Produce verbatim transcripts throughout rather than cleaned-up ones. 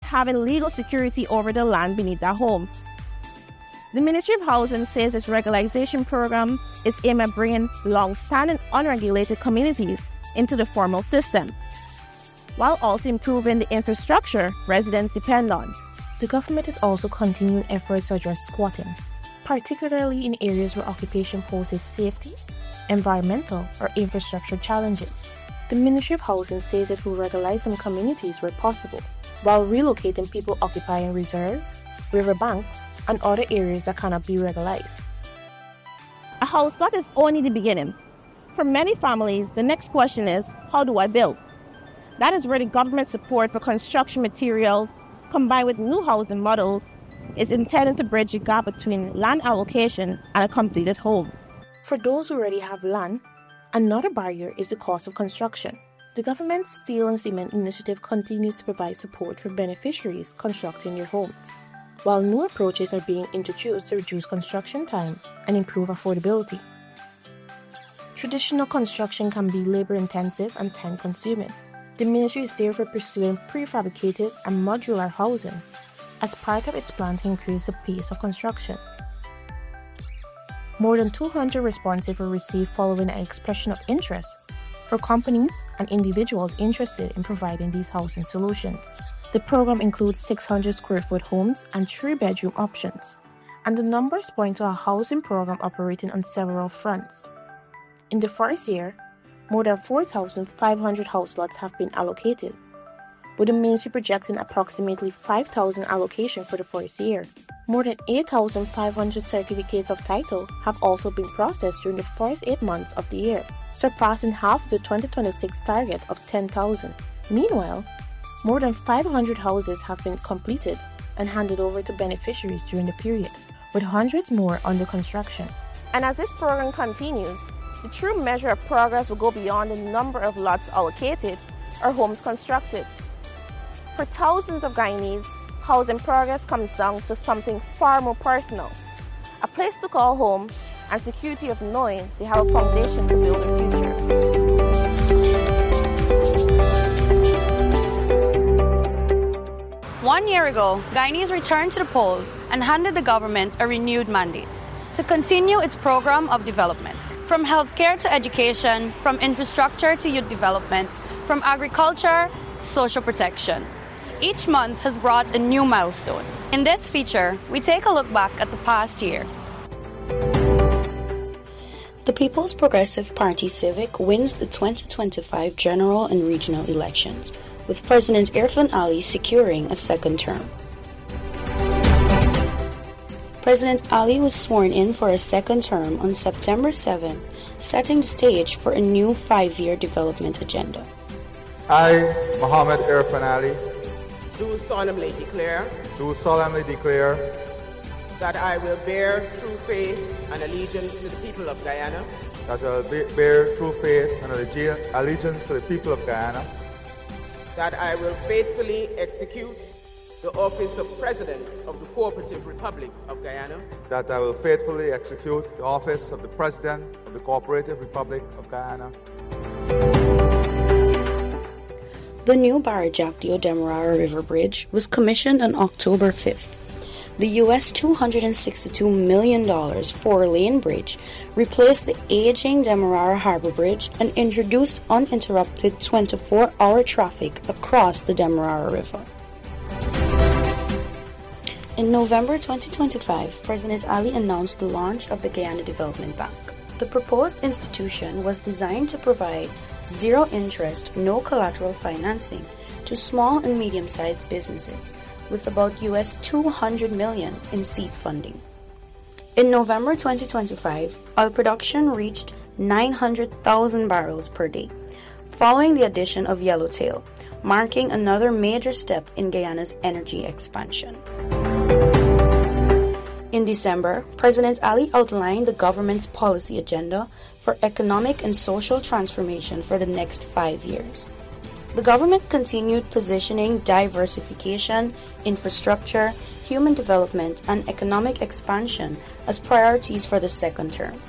having legal security over the land beneath their home. The Ministry of Housing says its regularization program is aimed at bringing long-standing unregulated communities into the formal system, while also improving the infrastructure residents depend on. The government is also continuing efforts to address squatting, particularly in areas where occupation poses safety, environmental, or infrastructure challenges. The Ministry of Housing says it will regularize some communities where possible, while relocating people occupying reserves, riverbanks, and other areas that cannot be regularized. A house lot is only the beginning. For many families, the next question is, how do I build? That is where the government support for construction materials, combined with new housing models, is intended to bridge the gap between land allocation and a completed home. For those who already have land, another barrier is the cost of construction. The government's Steel and Cement Initiative continues to provide support for beneficiaries constructing their homes, while new approaches are being introduced to reduce construction time and improve affordability. Traditional construction can be labor-intensive and time-consuming. The ministry is therefore pursuing prefabricated and modular housing as part of its plan to increase the pace of construction. More than two hundred responses were received following an expression of interest for companies and individuals interested in providing these housing solutions. The program includes six hundred square foot homes and three bedroom options, and the numbers point to a housing program operating on several fronts. In the first year, more than four thousand five hundred house lots have been allocated, with the ministry projecting approximately five thousand allocation for the first year. More than eight thousand five hundred certificates of title have also been processed during the first eight months of the year, surpassing half of the twenty twenty-six target of ten thousand. Meanwhile, more than five hundred houses have been completed and handed over to beneficiaries during the period, with hundreds more under construction. And as this program continues, the true measure of progress will go beyond the number of lots allocated or homes constructed. For thousands of Guyanese, housing progress comes down to something far more personal, a place to call home and security of knowing they have a foundation to build a future. One year ago, Guyanese returned to the polls and handed the government a renewed mandate to continue its program of development. From healthcare to education, from infrastructure to youth development, from agriculture to social protection. Each month has brought a new milestone. In this feature, we take a look back at the past year. The People's Progressive Party Civic wins the twenty twenty-five general and regional elections, with President Irfaan Ali securing a second term. President Ali was sworn in for a second term on September seventh, setting the stage for a new five-year development agenda. I, Muhammad Irfaan Ali, do solemnly declare do solemnly declare that I will bear true faith and allegiance to the people of Guyana, that I will be, bear true faith and allegiance to the people of Guyana, that I will faithfully execute the office of President of the Cooperative Republic of Guyana, that I will faithfully execute the office of the President of the Cooperative Republic of Guyana. The new Barajak Demerara River Bridge was commissioned on October fifth. The U S two hundred sixty-two million dollars four-lane bridge replaced the aging Demerara Harbor Bridge and introduced uninterrupted twenty-four hour traffic across the Demerara River. In November twenty twenty-five, President Ali announced the launch of the Guyana Development Bank. The proposed institution was designed to provide zero-interest, no-collateral financing to small and medium-sized businesses, with about U S two hundred million dollars in seed funding. In November twenty twenty-five, oil production reached nine hundred thousand barrels per day, following the addition of Yellowtail, marking another major step in Guyana's energy expansion. In December, President Ali outlined the government's policy agenda for economic and social transformation for the next five years. The government continued positioning diversification, infrastructure, human development, and economic expansion as priorities for the second term.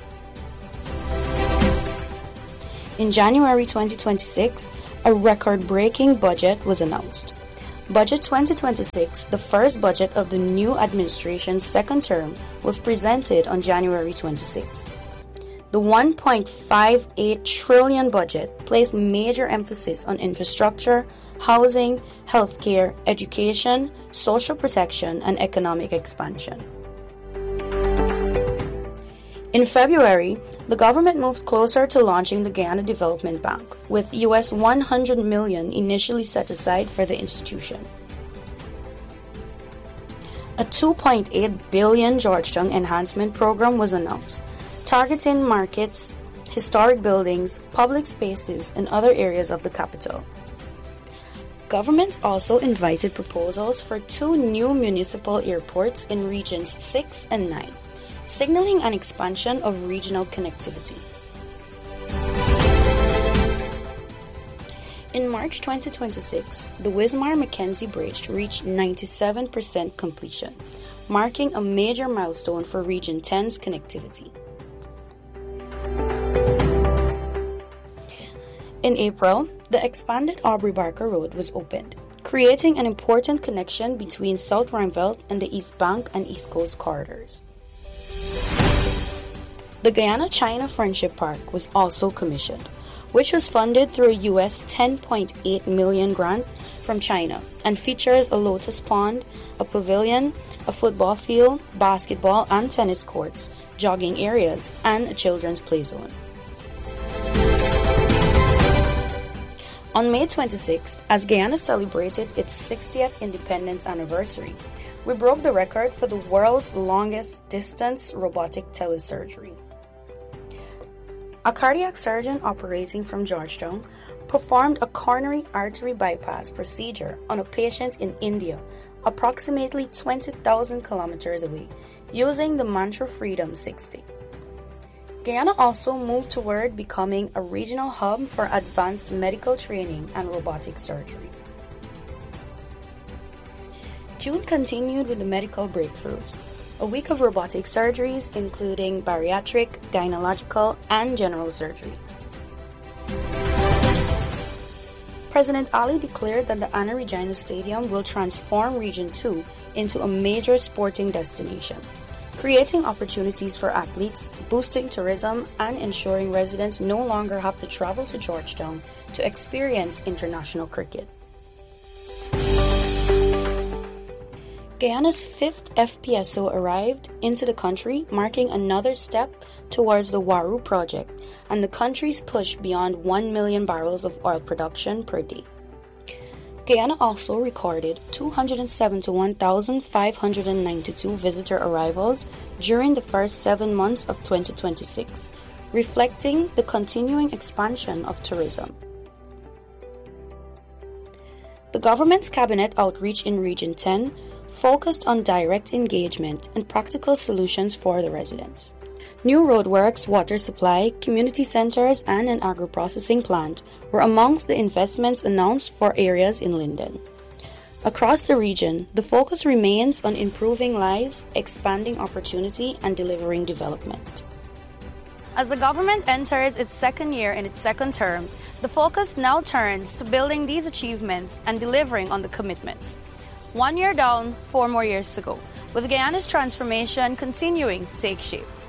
In January twenty twenty-six, a record-breaking budget was announced. Budget twenty twenty-six, the first budget of the new administration's second term, was presented on January twenty-sixth. The one point five eight trillion dollars budget placed major emphasis on infrastructure, housing, healthcare, education, social protection, and economic expansion. In February, the government moved closer to launching the Guyana Development Bank, with U S one hundred million dollars initially set aside for the institution. A two point eight billion dollars Georgetown Enhancement Program was announced, targeting markets, historic buildings, public spaces, and other areas of the capital. Government also invited proposals for two new municipal airports in Regions six and nine, signaling an expansion of regional connectivity. In March twenty twenty-six, the Wismar-Mackenzie Bridge reached ninety-seven percent completion, marking a major milestone for Region ten's connectivity. In April, the expanded Aubrey Barker Road was opened, creating an important connection between South Ruimveldt and the East Bank and East Coast corridors. The Guyana-China Friendship Park was also commissioned, which was funded through a U S ten point eight million dollars grant from China and features a lotus pond, a pavilion, a football field, basketball and tennis courts, jogging areas, and a children's play zone. On May twenty-sixth, as Guyana celebrated its sixtieth independence anniversary, we broke the record for the world's longest distance robotic telesurgery. A cardiac surgeon operating from Georgetown performed a coronary artery bypass procedure on a patient in India, approximately twenty thousand kilometers away, using the Mantra Freedom sixty. Guyana also moved toward becoming a regional hub for advanced medical training and robotic surgery. June continued with the medical breakthroughs. A week of robotic surgeries, including bariatric, gynecological, and general surgeries. President Ali declared that the Anna Regina Stadium will transform Region two into a major sporting destination, creating opportunities for athletes, boosting tourism, and ensuring residents no longer have to travel to Georgetown to experience international cricket. Guyana's fifth F P S O arrived into the country, marking another step towards the Waru project and the country's push beyond one million barrels of oil production per day. Guyana also recorded two hundred seventy-one thousand five hundred ninety-two visitor arrivals during the first seven months of twenty twenty-six, reflecting the continuing expansion of tourism. The government's cabinet outreach in Region ten focused on direct engagement and practical solutions for the residents. New roadworks, water supply, community centers, and an agro-processing plant were amongst the investments announced for areas in Linden. Across the region, the focus remains on improving lives, expanding opportunity, and delivering development. As the government enters its second year in its second term, the focus now turns to building these achievements and delivering on the commitments. One year down, four more years to go, with Guyana's transformation continuing to take shape.